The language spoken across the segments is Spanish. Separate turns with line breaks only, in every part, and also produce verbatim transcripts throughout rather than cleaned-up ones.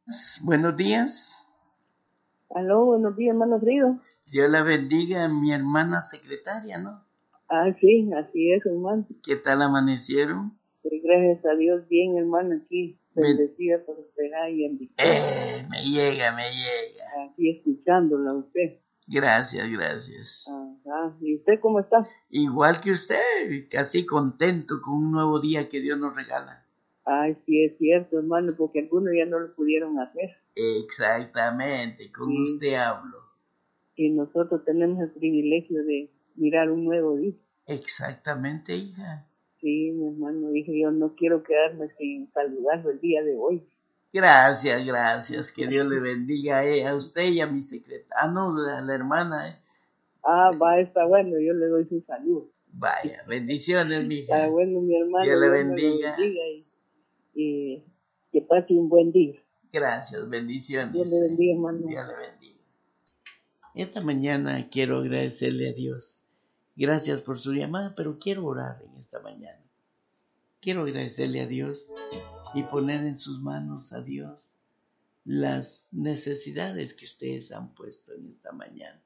Buenos días.
Aló, buenos días, hermano Frido.
Dios la bendiga, mi hermana secretaria, ¿no?
Ah, sí, así es, hermano.
¿Qué tal amanecieron?
Pues gracias a Dios, bien, hermano, aquí,
Ben-
bendecida, prosperada y en victoria.
Eh, me llega, me llega.
Aquí escuchándola a usted.
Gracias, gracias.
Ajá. ¿Y usted cómo está?
Igual que usted, casi contento con un nuevo día que Dios nos regala.
Ay, sí, es cierto, hermano, porque algunos ya no lo pudieron hacer.
Exactamente, con
Sí.
usted hablo.
Y nosotros tenemos el privilegio de mirar un nuevo día.
Exactamente, hija.
Sí, mi hermano, dije yo, no quiero quedarme sin saludarlo el día de hoy.
Gracias, gracias. Que Dios le bendiga eh, a usted y a mi secretaria. Ah, no, a la hermana. Eh.
Ah, va, está bueno, yo le doy su saludo.
Vaya, bendiciones, mija.
Está bueno, mi hermano,
Dios le
Dios me lo
bendiga.
bendiga y, y que pase un buen día.
Gracias, bendiciones.
Dios le bendiga, hermano.
Dios le bendiga. Esta mañana quiero agradecerle a Dios. Gracias por su llamada, pero quiero orar en esta mañana. Quiero agradecerle a Dios y poner en sus manos a Dios las necesidades que ustedes han puesto en esta mañana.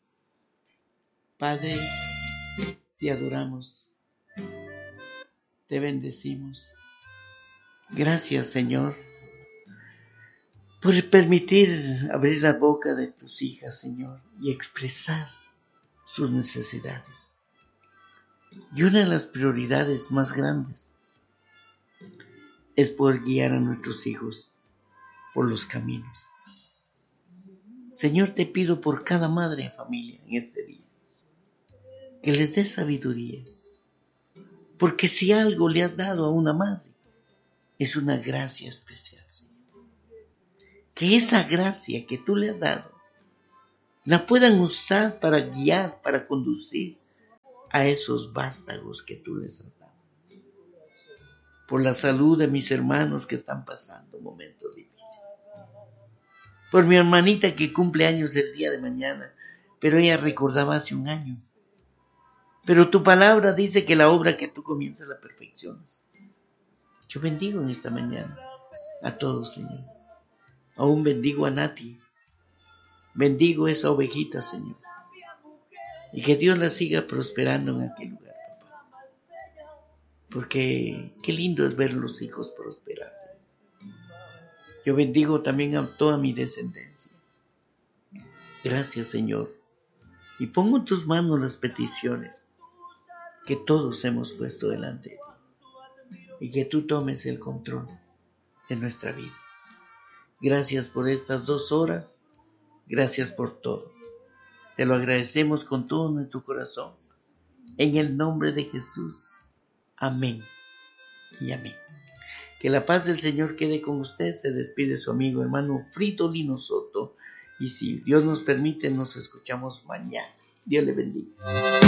Padre, te adoramos, te bendecimos. Gracias, Señor, por permitir abrir la boca de tus hijas, Señor, y expresar sus necesidades. Y una de las prioridades más grandes es poder guiar a nuestros hijos por los caminos. Señor, te pido por cada madre de familia en este día, que les des sabiduría, porque si algo le has dado a una madre, es una gracia especial, Señor. Que esa gracia que tú le has dado, la puedan usar para guiar, para conducir a esos vástagos que tú les has dado. Por la salud de mis hermanos que están pasando momentos difíciles. Por mi hermanita que cumple años el día de mañana, pero ella recordaba hace un año. Pero tu palabra dice que la obra que tú comienzas la perfeccionas. Yo bendigo en esta mañana a todos, Señor. Aún bendigo a Nati. Bendigo esa ovejita, Señor. Y que Dios la siga prosperando en aquel lugar, papá. Porque qué lindo es ver los hijos prosperarse. Yo bendigo también a toda mi descendencia. Gracias, Señor. Y pongo en tus manos las peticiones que todos hemos puesto delante de ti. Y que tú tomes el control de nuestra vida. Gracias por estas dos horas. Gracias por todo. Te lo agradecemos con todo nuestro corazón. En el nombre de Jesús. Amén y amén. Que la paz del Señor quede con usted. Se despide su amigo hermano Fridolino Soto. Y si Dios nos permite, nos escuchamos mañana. Dios le bendiga.